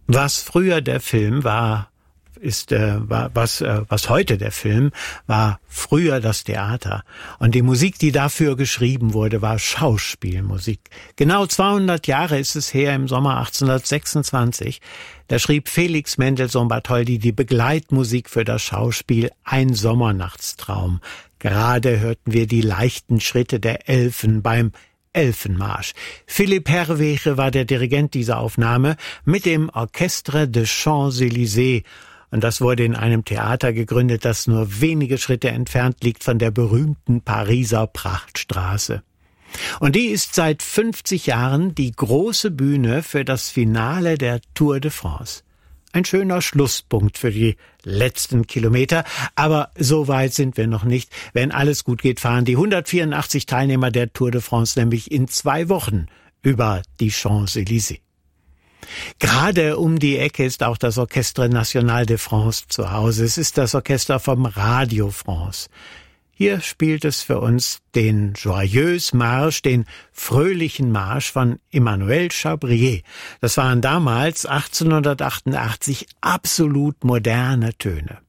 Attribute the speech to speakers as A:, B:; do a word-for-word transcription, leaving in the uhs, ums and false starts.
A: Was früher der Film war, ist äh, war, was äh, was heute der Film war, früher das Theater. Und die Musik, die dafür geschrieben wurde, war Schauspielmusik. Genau zweihundert Jahre ist es her, im Sommer achtzehnhundertsechsundzwanzig. Da schrieb Felix Mendelssohn Bartholdy die Begleitmusik für das Schauspiel Ein Sommernachtstraum. Gerade hörten wir die leichten Schritte der Elfen beim Elfenmarsch. Philippe Herreweghe war der Dirigent dieser Aufnahme mit dem Orchestre des Champs-Élysées. Und das wurde in einem Theater gegründet, das nur wenige Schritte entfernt liegt von der berühmten Pariser Prachtstraße. Und die ist seit fünfzig Jahren die große Bühne für das Finale der Tour de France. Ein schöner Schlusspunkt für die letzten Kilometer, aber so weit sind wir noch nicht. Wenn alles gut geht, fahren die hundertvierundachtzig Teilnehmer der Tour de France nämlich in zwei Wochen über die Champs-Élysées. Gerade um die Ecke ist auch das Orchestre National de France zu Hause. Es ist das Orchester vom Radio France. Hier spielt es für uns den Joyeuse Marche, den fröhlichen Marsch von Emmanuel Chabrier. Das waren damals achtzehnhundertachtundachtzig absolut moderne Töne.